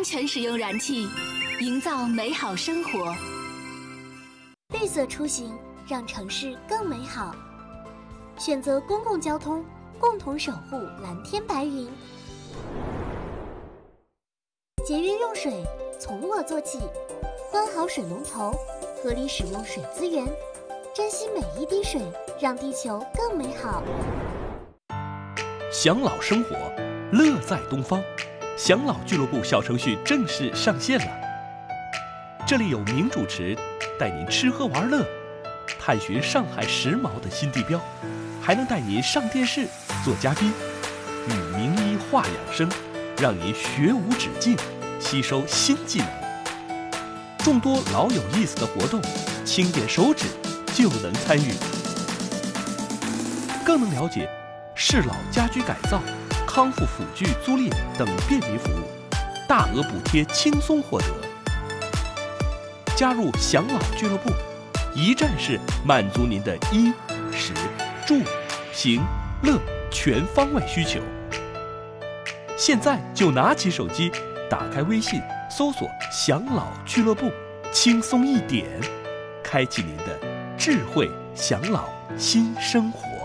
安全使用燃气，营造美好生活。 绿色出行，让城市更美好。选择公共交通，共同守护蓝天白云。节约用水，从我做起。关好水龙头，合理使用水资源，珍惜每一滴水，让地球更美好。 享老生活，乐在东方。享老俱乐部小程序正式上线了。这里有名主持带您吃喝玩乐，探寻上海时髦的新地标，还能带您上电视做嘉宾，与名医话养生，让您学无止境，吸收新技能。众多老有意思的活动，轻点手指就能参与，更能了解适老家居改造、康复辅具租赁等便民服务，大额补贴轻松获得。加入享老俱乐部，一站式满足您的衣、食、住、行、乐全方位需求。现在就拿起手机，打开微信，搜索享老俱乐部，轻松一点，开启您的智慧享老新生活。